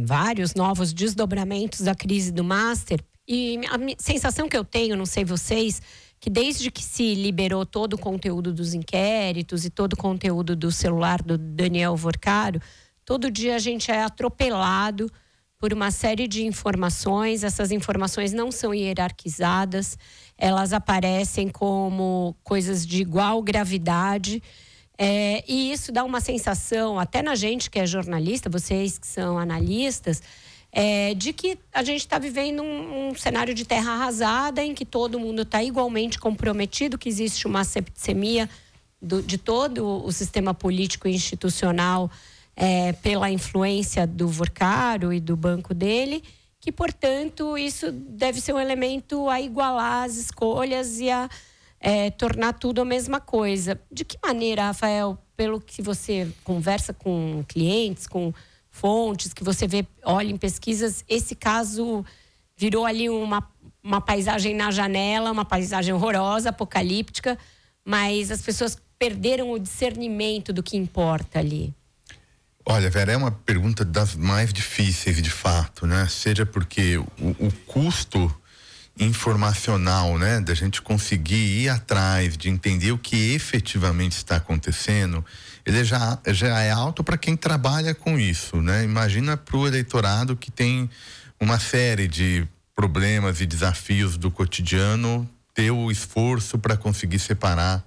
vários novos desdobramentos da crise do Master. E a sensação que eu tenho, não sei vocês, que desde que se liberou todo o conteúdo dos inquéritos e todo o conteúdo do celular do Daniel Vorcaro, todo dia a gente é atropelado por uma série de informações. Essas informações não são hierarquizadas, elas aparecem como coisas de igual gravidade. E isso dá uma sensação, até na gente que é jornalista, vocês que são analistas, de que a gente está vivendo um cenário de terra arrasada em que todo mundo está igualmente comprometido, que existe uma septicemia de todo o sistema político e institucional pela influência do Vorcaro e do banco dele, que, portanto, isso deve ser um elemento a igualar as escolhas e a tornar tudo a mesma coisa. De que maneira, Rafael, pelo que você conversa com clientes, com fontes, que você vê, olha em pesquisas, esse caso virou ali uma paisagem na janela, uma paisagem horrorosa, apocalíptica, mas as pessoas perderam o discernimento do que importa ali? Olha, Vera, é uma pergunta das mais difíceis, de fato, né? Seja porque o custo informacional, né, da gente conseguir ir atrás, de entender o que efetivamente está acontecendo, ele já é alto para quem trabalha com isso, né? Imagina para o eleitorado que tem uma série de problemas e desafios do cotidiano, ter o esforço para conseguir separar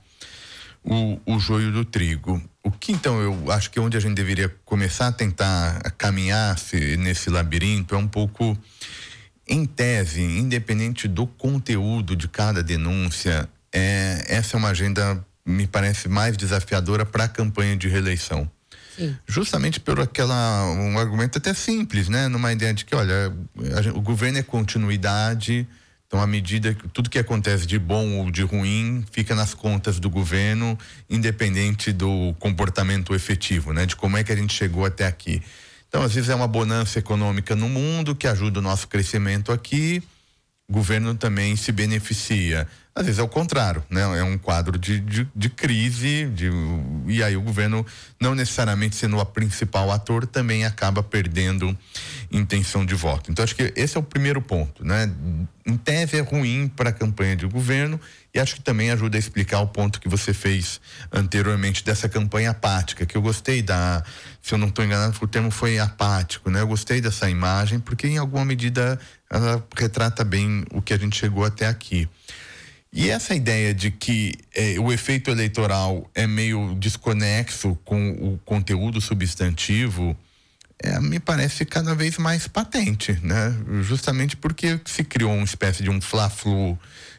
o joio do trigo. O que então eu acho que onde a gente deveria começar a tentar caminhar nesse labirinto é um pouco, em tese, independente do conteúdo de cada denúncia, essa é uma agenda, me parece, mais desafiadora para a campanha de reeleição. Sim. Justamente por um argumento até simples, né? Numa ideia de que, olha, o governo é continuidade, então à medida que tudo que acontece de bom ou de ruim fica nas contas do governo, independente do comportamento efetivo, né? De como é que a gente chegou até aqui. Então, às vezes é uma bonança econômica no mundo que ajuda o nosso crescimento aqui, o governo também se beneficia. Às vezes é o contrário, né? É um quadro de crise, e aí o governo, não necessariamente sendo o principal ator, também acaba perdendo intenção de voto. Então, acho que esse é o primeiro ponto, né? Em tese é ruim para a campanha de governo, e acho que também ajuda a explicar o ponto que você fez anteriormente dessa campanha apática, que eu gostei se eu não estou enganado, o termo foi apático, né? Eu gostei dessa imagem, porque em alguma medida ela retrata bem o que a gente chegou até aqui. E essa ideia de que o efeito eleitoral é meio desconexo com o conteúdo substantivo, me parece cada vez mais patente, né? Justamente porque se criou uma espécie de um fla-flu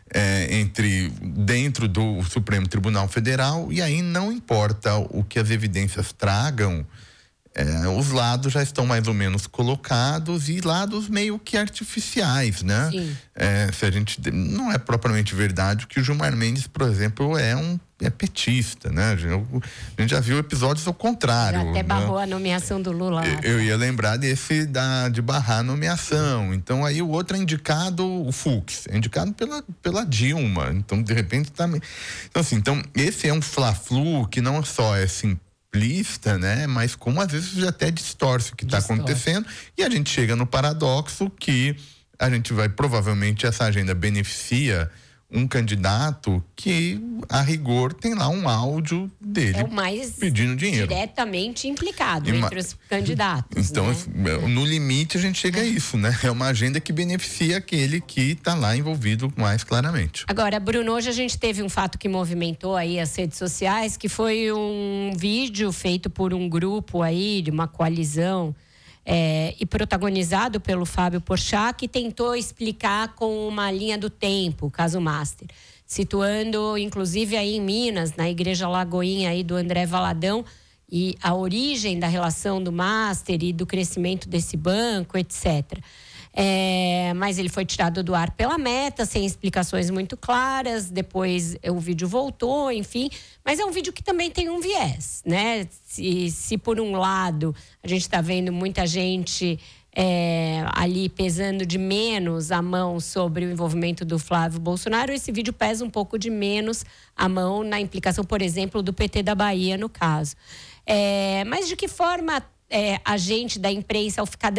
dentro do Supremo Tribunal Federal, e aí não importa o que as evidências tragam, os lados já estão mais ou menos colocados, e lados meio que artificiais, né? Sim. Se a gente não é propriamente verdade que o Gilmar Mendes, por exemplo, é petista, né? A gente já viu episódios ao contrário. Já até né? barrou a nomeação do Lula. Eu ia lembrar desse de barrar a nomeação. Então aí o outro é indicado, o Fux, é indicado pela Dilma. Então de repente também. Então esse é um fla-flu que não só é simplista, né? Mas como às vezes já até distorce o que está acontecendo, e a gente chega no paradoxo que a gente vai, provavelmente essa agenda beneficia um candidato que, a rigor, tem lá um áudio dele é o mais pedindo dinheiro. Diretamente implicado entre os candidatos. Então, né? No limite, a gente chega a isso, né? É uma agenda que beneficia aquele que está lá envolvido mais claramente. Agora, Bruno, hoje a gente teve um fato que movimentou aí as redes sociais, que foi um vídeo feito por um grupo aí, de uma coalizão, e protagonizado pelo Fábio Porchat, que tentou explicar com uma linha do tempo o caso Master, situando inclusive aí em Minas, na Igreja Lagoinha aí do André Valadão, e a origem da relação do Master e do crescimento desse banco, etc. Mas ele foi tirado do ar pela Meta, sem explicações muito claras. Depois o vídeo voltou, enfim. Mas é um vídeo que também tem um viés, né? Se por um lado a gente está vendo muita gente ali pesando de menos a mão sobre o envolvimento do Flávio Bolsonaro, esse vídeo pesa um pouco de menos a mão na implicação, por exemplo, do PT da Bahia, no caso. Mas de que forma a gente da imprensa, ao ficar